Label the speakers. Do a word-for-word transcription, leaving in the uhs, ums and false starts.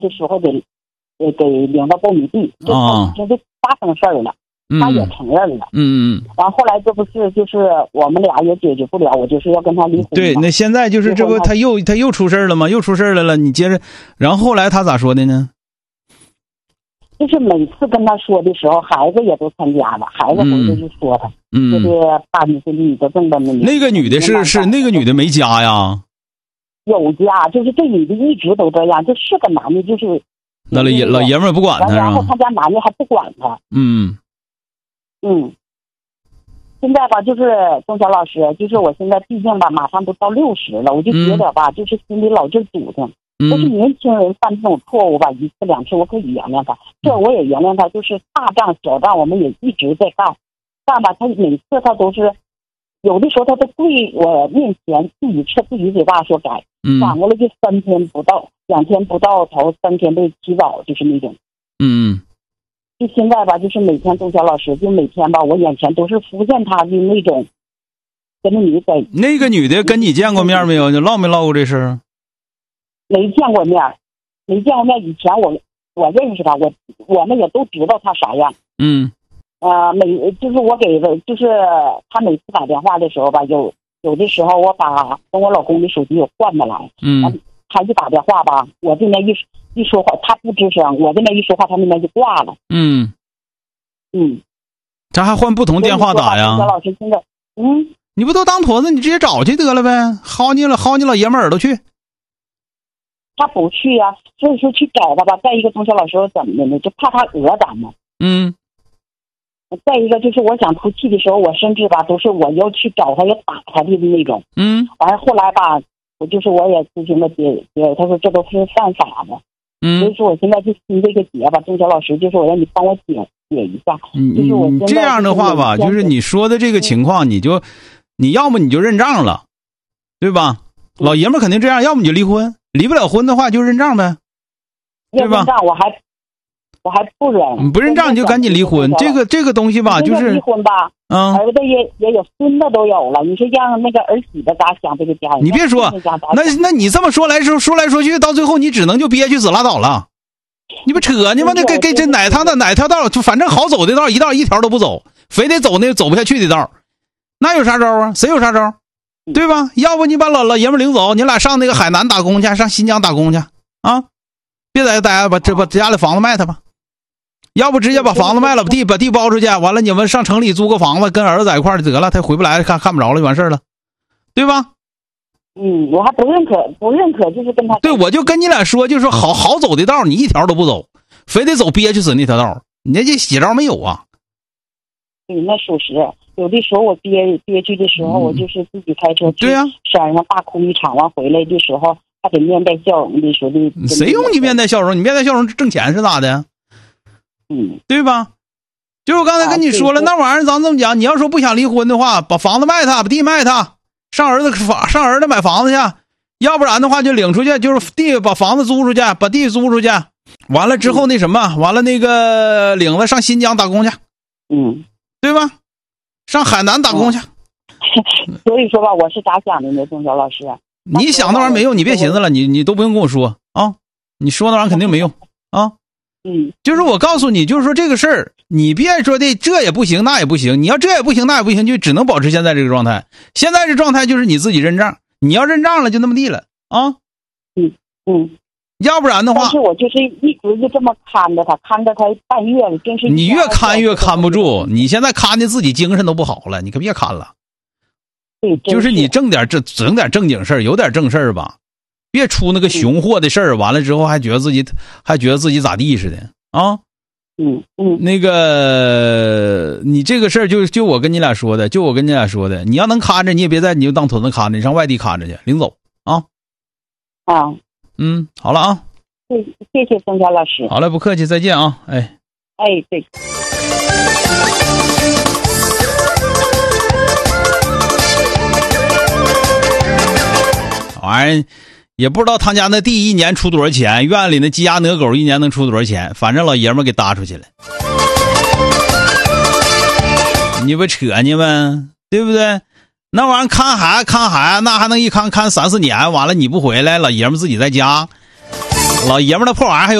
Speaker 1: 的时候给给给领到苞米地，就已经就发生事儿了。他也承认了，
Speaker 2: 嗯嗯，
Speaker 1: 然后后来这不是就是我们俩也解决不了，我就是要跟他离婚。
Speaker 2: 对，那现在就是这不他又他又出事了吗？又出事来了，你接着，然后后来他咋说的呢？
Speaker 1: 就是每次跟他说的时候，孩子也都参加了，孩子回去就说他，
Speaker 2: 嗯，
Speaker 1: 就是大女婿女的正的那
Speaker 2: 那个女的是是那个女的没家呀？
Speaker 1: 有家，就是这女的一直都这样，就是个男的，就是
Speaker 2: 那老爷老爷们儿不管他，
Speaker 1: 然后他家男的还不管他，
Speaker 2: 嗯。
Speaker 1: 嗯，现在吧，就是钟晓老师，就是我现在毕竟吧，马上都到六十了，我就觉得吧，嗯、就是心里老是堵着。
Speaker 2: 嗯、
Speaker 1: 就是年轻人犯这种错误吧，一次两次我可以原谅他，这我也原谅他。就是大账小账，我们也一直在干，干吧，他每次他都是，有的时候他都跪我面前自己吃自己嘴巴说改，反过来就三天不到，两天不到头，三天被起早，就是那种。
Speaker 2: 嗯。
Speaker 1: 就现在吧，就是每天钟晓老师，就每天吧，我眼前都是浮现他的那种，跟那女的在。
Speaker 2: 那个女的跟你见过面没有？你唠没唠过这事？
Speaker 1: 没见过面，没见过面。以前我我认识他，我我们也都知道他啥样。
Speaker 2: 嗯。
Speaker 1: 呃，每就是我给的，就是他每次打电话的时候吧，有有的时候我把跟我老公的手机有换过来。
Speaker 2: 嗯。
Speaker 1: 他一打电话吧，我这边一一说话，他不吱声；我这边一说话，他那边就挂了。
Speaker 2: 嗯
Speaker 1: 嗯，
Speaker 2: 咱还换不同电话打呀？
Speaker 1: 小老师现在，嗯，
Speaker 2: 你不都当坨子，你直接找去得了呗，薅你了，薅你老爷们耳朵去。
Speaker 1: 他不去呀、啊，所以说去找他吧。再一个，钟晓老师又怎么的呢？就怕他讹咱们。
Speaker 2: 嗯。
Speaker 1: 再一个就是我想出气的时候，我甚至吧都是我要去找他，要打他的那种。
Speaker 2: 嗯。
Speaker 1: 完了后来吧。我就是我也咨询了姐姐，他说这都是犯法的，
Speaker 2: 嗯，
Speaker 1: 所以说我现在就心这个结吧，钟晓老师，就是我让你帮我解解一下，
Speaker 2: 嗯、
Speaker 1: 就是我现在
Speaker 2: 这样的话吧，就是你说的这个情况，你就你要么你就认账了，对吧？嗯、老爷们肯定这样，要么你就离婚，离不了婚的话就认账呗，对吧？
Speaker 1: 认账我还我还不认，
Speaker 2: 不认账你就赶紧离婚，这个这个东西吧，就是
Speaker 1: 离婚吧。
Speaker 2: 嗯，
Speaker 1: 儿子也也有，孙子都有了。你说让那个儿媳的咋想这个家？
Speaker 2: 你别说，那那你这么说来说说来说去，到最后你只能就憋屈死拉倒了。你不扯呢吗？那给给这哪趟的哪条道，就反正好走的道，一道一条都不走，非得走那走不下去的道，那有啥招啊？谁有啥招？对吧？要不你把老老爷们领走，你俩上那个海南打工去，上新疆打工去啊！别在这待着，把这把家里房子卖他吧。要不直接把房子卖了，把地把地包出去，完了你们上城里租个房子，跟儿子在一块儿得了，他回不来看看不着了，完事儿了，对吧？
Speaker 1: 嗯，我还不认可，不认可就是跟他。
Speaker 2: 对，我就跟你俩说，就是说好好走的道，你一条都不走，非得走憋屈死那条道，你这邪招没有啊？
Speaker 1: 对，那属实，有的时候我憋憋屈的时候，嗯、我就是自己开车去山上大哭一场，完回来的时候还得面带笑容的说的。
Speaker 2: 谁用你面带笑容？你面带笑容挣钱是咋的？
Speaker 1: 嗯，
Speaker 2: 对吧？就我刚才跟你说了，啊、那玩意儿咱这么讲，你要说不想离婚的话，把房子卖他，把地卖他，上儿子房上儿子买房子去，要不然的话就领出去，就是地把房子租出去，把地租出去，完了之后那什么，完了那个领子上新疆打工去，
Speaker 1: 嗯，
Speaker 2: 对吧？上海南打工去。
Speaker 1: 嗯、所以说吧，我是咋想的呢，钟晓老师？
Speaker 2: 你想那玩意儿没用，你别寻思了，你你都不用跟我说啊，你说那玩意儿肯定没用啊。
Speaker 1: 嗯，
Speaker 2: 就是我告诉你，就是说这个事儿，你别说的这也不行那也不行，你要这也不行那也不行，就只能保持现在这个状态。现在这状态就是你自己认账，你要认账了就那么地了啊。
Speaker 1: 嗯嗯，
Speaker 2: 要不然的话，
Speaker 1: 但是我就是一直就这么看着他，看着他半月了，真是
Speaker 2: 你越看越看不住，你现在看的自己精神都不好了，你可别看了。
Speaker 1: 对，
Speaker 2: 就是你挣点这整点正经事儿，有点正事儿吧。别出那个熊货的事儿，完了之后还觉得自己还觉得自己咋地似的啊？
Speaker 1: 嗯嗯，
Speaker 2: 那个你这个事儿就就我跟你俩说的，就我跟你俩说的，你要能看着，你也别在你就当屯子看着，你上外地看着去，领走啊。
Speaker 1: 啊，
Speaker 2: 嗯，好了啊。
Speaker 1: 谢谢谢钟晓老师。
Speaker 2: 好了，不客气，再见啊，哎。
Speaker 1: 哎，对。
Speaker 2: 玩意儿。也不知道他家那地一年出多少钱，院里那鸡鸭鹅狗一年能出多少钱，反正老爷们儿给搭出去了。你不扯呢吗？对不对？那玩意儿看孩子看孩子，那还能一看看三四年，完了你不回来，老爷们儿自己在家。 老爷们儿的破玩意儿还有。